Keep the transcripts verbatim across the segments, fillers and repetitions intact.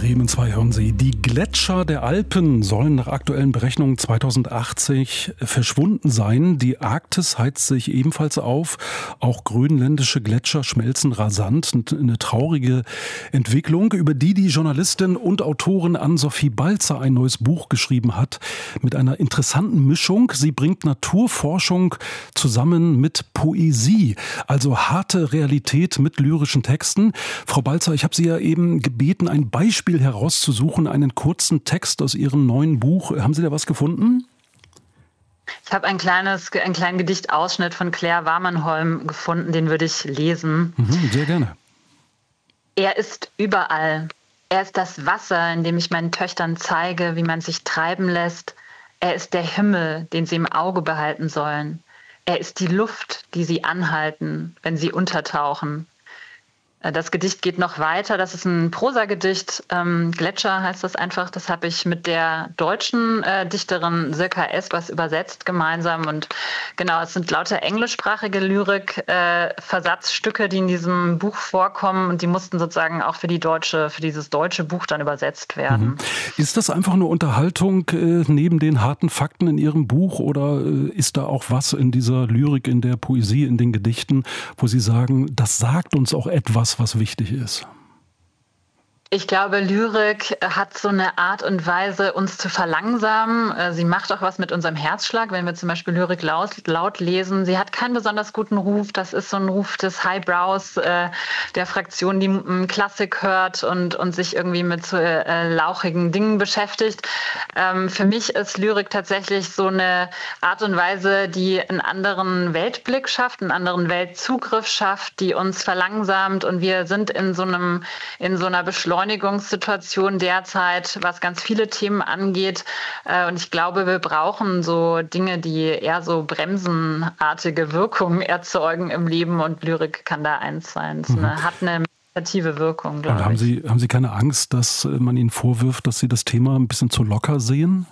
Bremen zwei hören Sie. Die Gletscher der Alpen sollen nach aktuellen Berechnungen zweitausendachtzig verschwunden sein. Die Arktis heizt sich ebenfalls auf. Auch grönländische Gletscher schmelzen rasant. Eine traurige Entwicklung, über die die Journalistin und Autorin Ann-Sophie Balzer ein neues Buch geschrieben hat. Mit einer interessanten Mischung. Sie bringt Naturforschung zusammen mit Poesie. Also harte Realität mit lyrischen Texten. Frau Balzer, ich habe Sie ja eben gebeten, ein Beispiel herauszusuchen, einen kurzen Text aus Ihrem neuen Buch. Haben Sie da was gefunden? Ich habe ein kleines, einen kleinen Gedichtausschnitt von Claire Warmanholm gefunden, den würde ich lesen. Mhm, sehr gerne. Er ist überall. Er ist das Wasser, in dem ich meinen Töchtern zeige, wie man sich treiben lässt. Er ist der Himmel, den sie im Auge behalten sollen. Er ist die Luft, die sie anhalten, wenn sie untertauchen. Das Gedicht geht noch weiter. Das ist ein Prosagedicht. Ähm, Gletscher heißt das einfach. Das habe ich mit der deutschen äh, Dichterin Silka Espers übersetzt gemeinsam. Und genau, es sind lauter englischsprachige Lyrik-Versatzstücke, äh, die in diesem Buch vorkommen. Und die mussten sozusagen auch für die deutsche, für dieses deutsche Buch dann übersetzt werden. Mhm. Ist das einfach eine Unterhaltung äh, neben den harten Fakten in Ihrem Buch? Oder äh, ist da auch was in dieser Lyrik, in der Poesie, in den Gedichten, wo Sie sagen, das sagt uns auch etwas, was wichtig ist? Ich glaube, Lyrik hat so eine Art und Weise, uns zu verlangsamen. Sie macht auch was mit unserem Herzschlag, wenn wir zum Beispiel Lyrik laut, laut lesen. Sie hat keinen besonders guten Ruf. Das ist so ein Ruf des Highbrows, äh, der Fraktion, die m, Klassik hört und, und sich irgendwie mit so äh, lauchigen Dingen beschäftigt. Ähm, für mich ist Lyrik tatsächlich so eine Art und Weise, die einen anderen Weltblick schafft, einen anderen Weltzugriff schafft, die uns verlangsamt. Und wir sind in so einem, in so einer Beschleunigung Beschleunigungssituation derzeit, was ganz viele Themen angeht. Und ich glaube, wir brauchen so Dinge, die eher so bremsenartige Wirkungen erzeugen im Leben. Und Lyrik kann da eins sein. Es mhm. hat eine meditative Wirkung, glaube ich. Und haben Sie, haben Sie keine Angst, dass man Ihnen vorwirft, dass Sie das Thema ein bisschen zu locker sehen?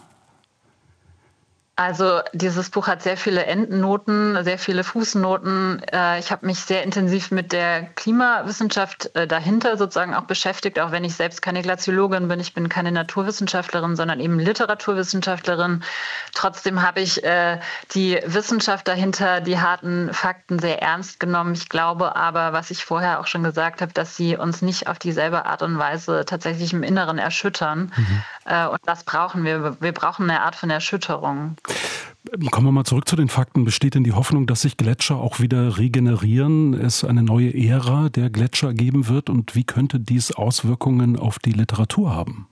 Also dieses Buch hat sehr viele Endnoten, sehr viele Fußnoten. Ich habe mich sehr intensiv mit der Klimawissenschaft dahinter sozusagen auch beschäftigt, auch wenn ich selbst keine Glaziologin bin. Ich bin keine Naturwissenschaftlerin, sondern eben Literaturwissenschaftlerin. Trotzdem habe ich die Wissenschaft dahinter, die harten Fakten sehr ernst genommen. Ich glaube aber, was ich vorher auch schon gesagt habe, dass sie uns nicht auf dieselbe Art und Weise tatsächlich im Inneren erschüttern. Mhm. Und das brauchen wir. Wir brauchen eine Art von Erschütterung. Kommen wir mal zurück zu den Fakten. Besteht denn die Hoffnung, dass sich Gletscher auch wieder regenerieren, es eine neue Ära der Gletscher geben wird? Und wie könnte dies Auswirkungen auf die Literatur haben?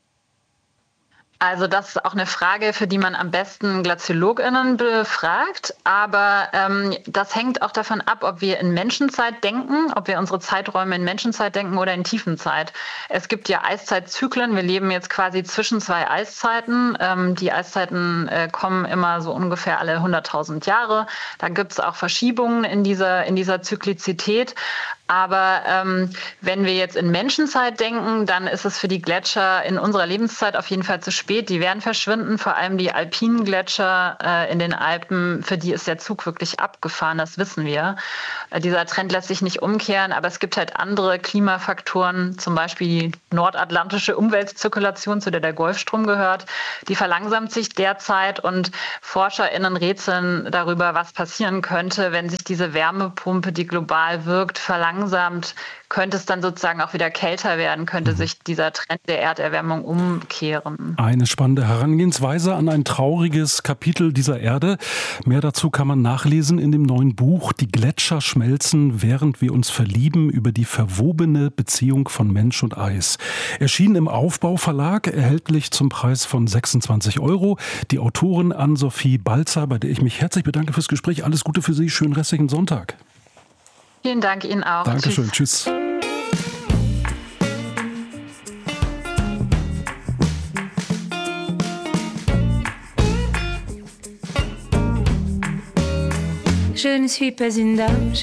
Also das ist auch eine Frage, für die man am besten GlaziologInnen befragt. Aber ähm, das hängt auch davon ab, ob wir in Menschenzeit denken, ob wir unsere Zeiträume in Menschenzeit denken oder in Tiefenzeit. Es gibt ja Eiszeitzyklen. Wir leben jetzt quasi zwischen zwei Eiszeiten. Ähm, die Eiszeiten äh, kommen immer so ungefähr alle hunderttausend Jahre. Da gibt es auch Verschiebungen in dieser, in dieser Zyklizität. Aber ähm, wenn wir jetzt in Menschenzeit denken, dann ist es für die Gletscher in unserer Lebenszeit auf jeden Fall zu spät. Die werden verschwinden, vor allem die alpinen Gletscher äh, in den Alpen, für die ist der Zug wirklich abgefahren, das wissen wir. Äh, dieser Trend lässt sich nicht umkehren, aber es gibt halt andere Klimafaktoren, zum Beispiel die nordatlantische Umweltzirkulation, zu der der Golfstrom gehört. Die verlangsamt sich derzeit und ForscherInnen rätseln darüber, was passieren könnte, wenn sich diese Wärmepumpe, die global wirkt, verlangsamt. Verlangsamt, könnte es dann sozusagen auch wieder kälter werden, könnte mhm. sich dieser Trend der Erderwärmung umkehren. Eine spannende Herangehensweise an ein trauriges Kapitel dieser Erde. Mehr dazu kann man nachlesen in dem neuen Buch Die Gletscher schmelzen, während wir uns verlieben, über die verwobene Beziehung von Mensch und Eis. Erschienen im Aufbau Verlag, erhältlich zum Preis von sechsundzwanzig Euro. Die Autorin Ann-Sophie Balzer, bei der ich mich herzlich bedanke fürs Gespräch. Alles Gute für Sie, schönen restlichen Sonntag. Vielen Dank Ihnen auch. Dankeschön. Tschüss. Tschüss. Je ne suis pas une dame.